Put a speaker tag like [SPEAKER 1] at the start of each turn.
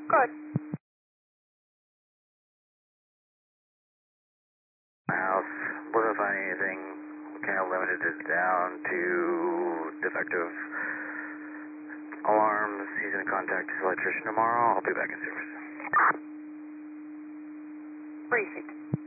[SPEAKER 1] Good.
[SPEAKER 2] House, wasn't finding anything. Kind of limited it down to defective alarms. He's going to contact his electrician tomorrow. I'll be back in service.
[SPEAKER 1] Precinct.